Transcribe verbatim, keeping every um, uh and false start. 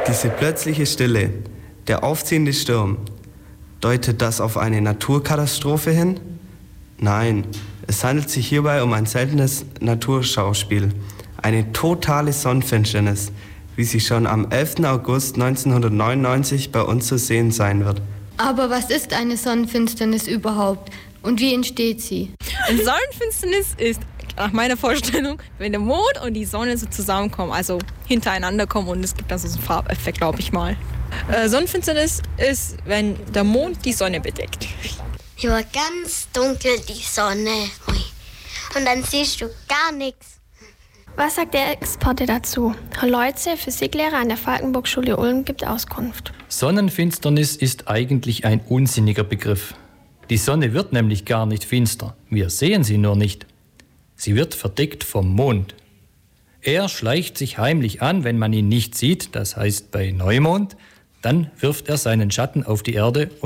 Diese plötzliche Stille, der aufziehende Sturm, deutet das auf eine Naturkatastrophe hin? Nein, es handelt sich hierbei um ein seltenes Naturschauspiel, eine totale Sonnenfinsternis, wie sie schon am elften August neunzehnhundertneunundneunzig bei uns zu sehen sein wird. Aber was ist eine Sonnenfinsternis überhaupt und wie entsteht sie? Eine Sonnenfinsternis ist nach meiner Vorstellung, wenn der Mond und die Sonne so zusammenkommen, also hintereinander kommen und es gibt dann so einen Farbeffekt, glaube ich mal. Äh, Sonnenfinsternis ist, wenn der Mond die Sonne bedeckt. Ja, ganz dunkel die Sonne. Und dann siehst du gar nichts. Was sagt der Experte dazu? Herr Leutze, Physiklehrer an der Falkenburg-Schule Ulm, gibt Auskunft. Sonnenfinsternis ist eigentlich ein unsinniger Begriff. Die Sonne wird nämlich gar nicht finster. Wir sehen sie nur nicht. Sie wird verdeckt vom Mond. Er schleicht sich heimlich an, wenn man ihn nicht sieht, das heißt bei Neumond. Dann wirft er seinen Schatten auf die Erde